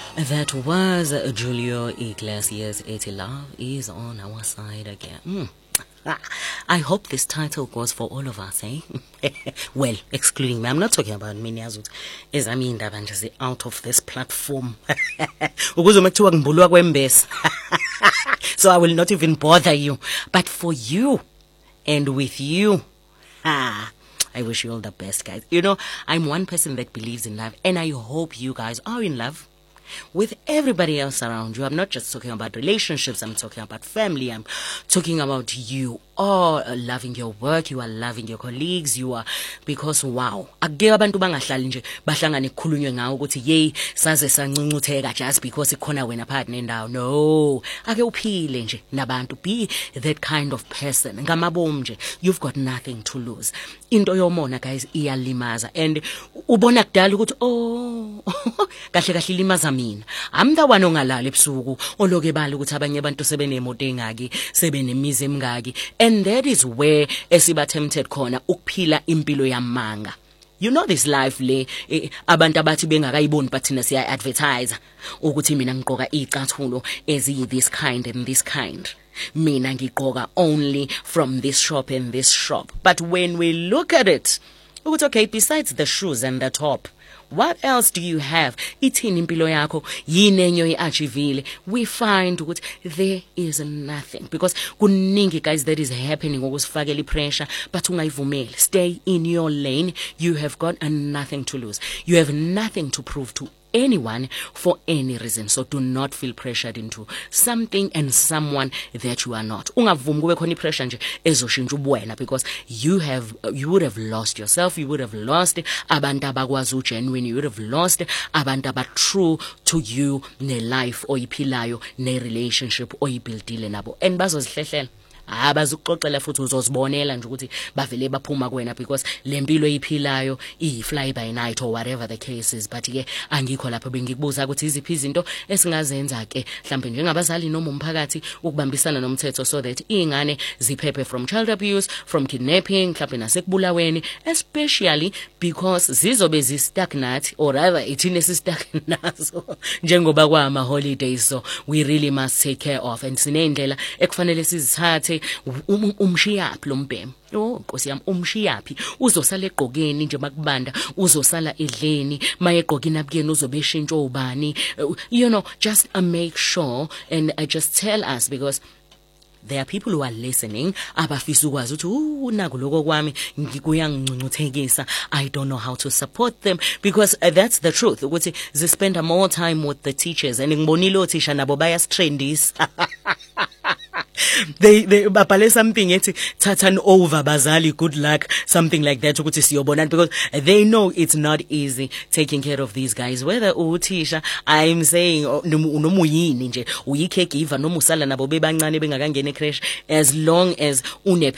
That was Julio Iglesias. Ethi Love is on our side again. I hope this title goes for all of us, eh? Well, excluding me. I'm not talking about me, Nyazut. As I mean, that I'm just out of this platform. So I will not even bother you. But for you and with you, I wish you all the best, guys. You know, I'm one person that believes in love, and I hope you guys are in love with everybody else around you. I'm not just talking about relationships, I'm talking about family, I'm talking about you are loving your work, you are loving your colleagues, you are, because wow, akukho abantu bangahlali nje bahlangane kukhulunywe ngawo ukuthi yey saze sancuncutheka just because ikhona wena phakathi nendawo. No, ake uphile nje nabantu. Be that kind of person. Ngamabomu nje, you've got nothing to lose. Into yomona guys iyalimaza, and ubona kudala ukuthi oh kahle kahle limaza mina. I'm the one ongalala ebusuku oloke bala ukuthi abanye abantu sebenemoto engaki, sebenemizi emngaki, and that is where esiba tempted khona ukuphila impilo yamanga. You know this life le abantu abathi bengakayiboni but thina siya advertise ukuthi mina ngiqoka icathulo eziyi this kind and this kind. Mina ngiqoka only from this shop and this shop. But when we look at it, okay, besides the shoes and the top, what else do you have? Ithini impilo yakho yini enyo iachivile? We find ukuthi there is nothing, because kuningi guys that is happening okusifakela pressure, but ungayivumeli. Stay in your lane. You have got nothing to lose. You have nothing to prove to anyone for any reason. So do not feel pressured into something and someone that you are not. Ungavumi kube khona ipressure nje ezoshintsha ubuwena, because you would have lost yourself, you would have lost abantu abakwazi ugenuine, you would have lost abantu aba true to you ne life oyiphilayo ne relationship oyibuildile nabo, and bazozihlehlela. Abazukuxoxela futhi uzozibonela nje ukuthi bavele baphuma kwena, because lempilo eyiphilayo fly by night or whatever the case is. But ke angikho lapho bengikubuza ukuthi iziphi izinto esingazenza ke mhlambe njengabazali noma umphakathi ukubambisana nomthetho, so that ingane ziphephe from child abuse, from kidnapping, mhlambe nasekubulaweni, especially because zizobe zistagnant, or rather ithine sistagnazo njengoba kwama holidays. So we really must take care of, and sinendlela ekufanele sizithathe. Umshiyaphi lo mbhemu? Oh Nkosi yami, umshiyaphi? Uzosala egqokeni nje makubanda, uzosala edleni, maye egqokini abukeni uzobe eshintsha ubani? You know, just make sure, and just tell us, because there are people who are listening abafisa ukwazi ukuthi naku lokho kwami ngikuyangcuncuthekisa. I don't know how to support them, because that's the truth ukuthi they spend more time with the teachers, and ngibonile othisha nabo bayastrendisa. They babhale something ethi thathan over bazali, good luck, something like that, ukuthi siyobonana, because they know it's not easy taking care of these guys, whether uthisha, I'm saying noma uyini nje, uyi caregiver noma usala nabo bebancane bengakangena ecrash, as long as une